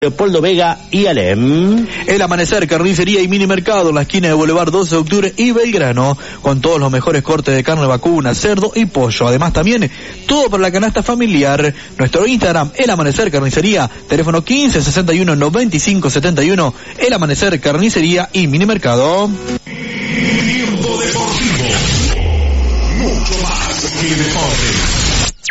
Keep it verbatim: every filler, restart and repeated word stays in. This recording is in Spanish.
Leopoldo Vega y Alem. El Amanecer, carnicería y mini mercado en la esquina de Boulevard doce de octubre y Belgrano, con todos los mejores cortes de carne vacuna, cerdo y pollo. Además también todo para la canasta familiar. Nuestro Instagram, El Amanecer Carnicería, teléfono quince sesenta y uno noventa y cinco setenta y uno. El Amanecer, carnicería y mini mercado. Tiempo deportivo. Mucho más que deporte.